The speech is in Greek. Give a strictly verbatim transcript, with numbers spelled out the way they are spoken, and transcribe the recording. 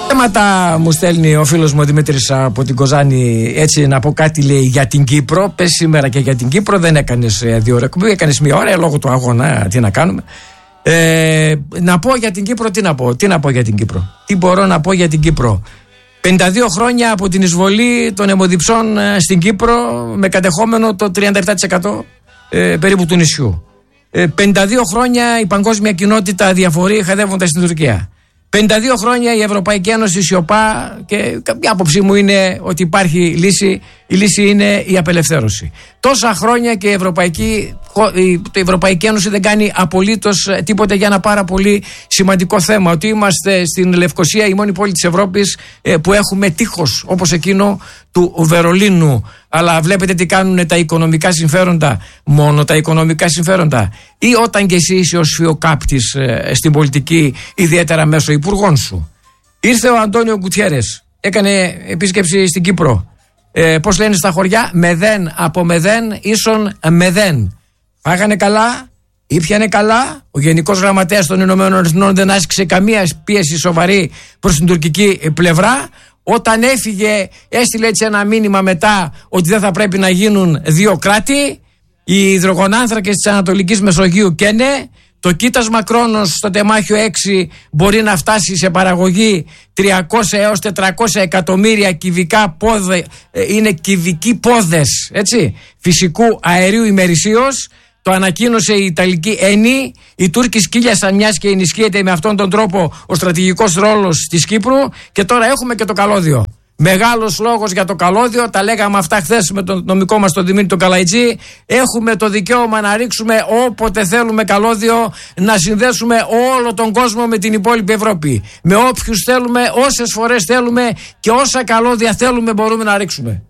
Θέματα μου στέλνει ο φίλος μου ο Δημήτρης από την Κοζάνη. Έτσι να πω κάτι, λέει, για την Κύπρο. Πες σήμερα και για την Κύπρο. Δεν έκανες δύο ώρες εκπομπή, έκανες μία ώρα λόγω του αγώνα. Τι να κάνουμε. Ε, να πω για την Κύπρο, τι να πω. Τι να πω για την Κύπρο. Τι μπορώ να πω για την Κύπρο. πενήντα δύο χρόνια από την εισβολή των αιμοδιψών στην Κύπρο, με κατεχόμενο το τριάντα επτά τοις εκατό ε, περίπου του νησιού. Ε, πενήντα δύο χρόνια η παγκόσμια κοινότητα διαφορεί χαδεύοντας στην Τουρκία. πενήντα δύο χρόνια η Ευρωπαϊκή Ένωση σιωπά και η άποψή μου είναι ότι υπάρχει λύση. Η λύση είναι η απελευθέρωση. Τόσα χρόνια και η Ευρωπαϊκή, η Ευρωπαϊκή Ένωση δεν κάνει απολύτως τίποτε για ένα πάρα πολύ σημαντικό θέμα. Ότι είμαστε στην Λευκοσία η μόνη πόλη της Ευρώπης που έχουμε τείχος όπως εκείνο του Βερολίνου. Αλλά βλέπετε τι κάνουν τα οικονομικά συμφέροντα. Μόνο τα οικονομικά συμφέροντα. Ή όταν και εσύ είσαι ο σφιοκάπτης στην πολιτική, ιδιαίτερα μέσω υπουργών σου. Ήρθε ο Αντώνιο Γκουτιέρες, έκανε επίσκεψη στην Κύπρο. Ε, πώς λένε στα χωριά, μεδέν από μεδέν ίσον μεδέν. Φάγανε καλά, ήπιανε καλά. Ο Γενικός Γραμματέας των Ηνωμένων Εθνών δεν άσκησε καμία πίεση σοβαρή προς την τουρκική πλευρά. Όταν έφυγε, έστειλε έτσι ένα μήνυμα μετά ότι δεν θα πρέπει να γίνουν δύο κράτη. Οι υδρογονάνθρακες της Ανατολικής Μεσογείου καίνε. Το κοίτασμα Κρόνος στο τεμάχιο έξι μπορεί να φτάσει σε παραγωγή τριακόσια έως τετρακόσια εκατομμύρια κυβικά πόδε, είναι κυβικοί πόδες, έτσι, φυσικού αερίου ημερησίως. Το ανακοίνωσε η Ιταλική ΕΝΗ. Οι Τούρκοι σκύλιασαν μιας και ενισχύεται με αυτόν τον τρόπο ο στρατηγικός ρόλος της Κύπρου. Και τώρα έχουμε και το καλώδιο. Μεγάλος λόγος για το καλώδιο, τα λέγαμε αυτά χθες με τον νομικό μας τον Δημήτρη τον Καλαϊτζή. Έχουμε το δικαίωμα να ρίξουμε όποτε θέλουμε καλώδιο, να συνδέσουμε όλο τον κόσμο με την υπόλοιπη Ευρώπη. Με όποιους θέλουμε, όσες φορές θέλουμε και όσα καλώδια θέλουμε μπορούμε να ρίξουμε.